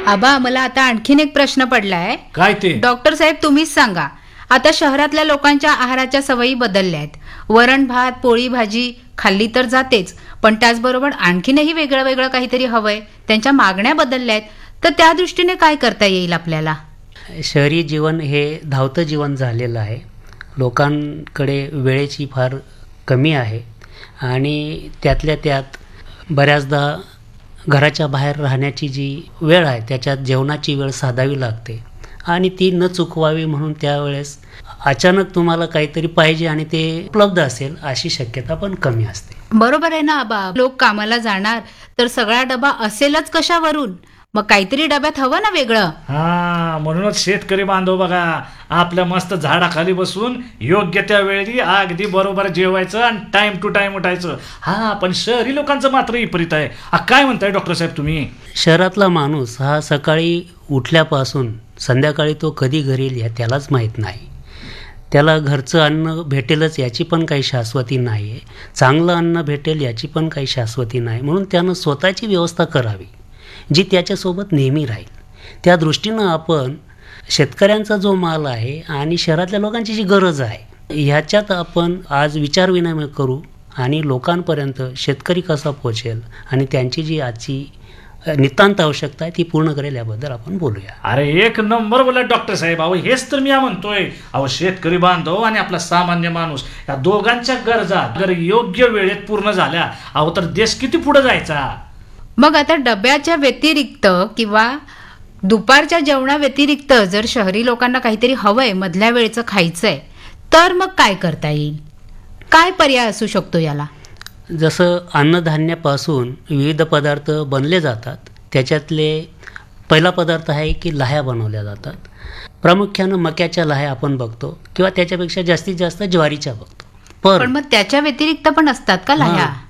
आबा, मला आता आणखीन एक प्रश्न पडलाय. काय ते? डॉक्टर साहेब, तुम्हीच सांगा. आता शहरातल्या लोकांच्या आहाराच्या सवयी बदलल्या आहेत. वरण भात पोळी भाजी खाल्ली तर जातेच, पण त्याचबरोबर आणखीनही वेगळं वेगळं काहीतरी हवंय. त्यांच्या मागण्या बदलल्या आहेत. तर त्या दृष्टीने काय करता येईल आपल्याला? शहरी जीवन हे धावतं जीवन झालेलं आहे. लोकांकडे वेळेची फार कमी आहे आणि त्यातल्या त्यात बऱ्याचदा घराच्या बाहेर राहण्याची जी वेळ आहे त्याच्यात जेवणाची वेळ साधावी लागते आणि ती न चुकवावी म्हणून त्यावेळेस अचानक तुम्हाला काहीतरी पाहिजे आणि ते उपलब्ध असेल अशी शक्यता पण कमी असते. बरोबर आहे ना आबा. लोक कामाला जाणार तर सगळा डबा असेलच कशावरून? मग काहीतरी डब्यात हवं ना वेगळं. हा, म्हणूनच शेतकरी बांधव बघा आपल्या मस्त झाडाखाली बसून योग्य त्या वेळी अगदी बरोबर जेवायचं आणि टाइम टू टाइम उठायचं. हा, पण शहरी लोकांचं मात्र विपरीत आहे. काय म्हणताय डॉक्टर साहेब तुम्ही? शहरातला माणूस हा सकाळी उठल्यापासून संध्याकाळी तो कधी घरी येईल त्यालाच माहीत नाही. त्याला घरचं अन्न भेटेलच याची पण काही शाश्वती नाही आहे. चांगलं अन्न भेटेल याची पण काही शाश्वती नाही. म्हणून त्यानं स्वतःची व्यवस्था करावी जी त्याच्यासोबत नेहमी राहील. त्या दृष्टीनं आपण शेतकऱ्यांचा जो माल आहे आणि शहरातल्या लोकांची जी गरज आहे ह्याच्यात आपण आज विचारविनिमय करू आणि लोकांपर्यंत शेतकरी कसा पोचेल आणि त्यांची जी आजची नितांत आवश्यकता आहे ती पूर्ण करेल याबद्दल आपण बोलूया. अरे एक नंबर बोला डॉक्टर साहेब. अहो हेच तर मी म्हणतोय. अहो शेतकरी बांधव आणि आपला सामान्य माणूस या दोघांच्या गरजा जर योग्य वेळेत पूर्ण झाल्या अहो तर देश किती पुढे जायचा. मग आता डब्याच्या व्यतिरिक्त किंवा दुपारच्या जेवणा व्यतिरिक्त जर शहरी लोकांना काहीतरी हवंय, मधल्या वेळचं खायचंय, तर मग काय करता येईल? काय पर्याय असू शकतो याला? जसं अन्नधान्यापासून विविध पदार्थ बनले जातात. त्याच्यातले पहिला पदार्थ आहे की लाह्या बनवल्या जातात. प्रामुख्यानं मक्याच्या लाह्या आपण बघतो किंवा त्याच्यापेक्षा जास्तीत जास्त ज्वारीच्या बघतो. पण मग त्याच्या व्यतिरिक्त पण असतात का लाह्या?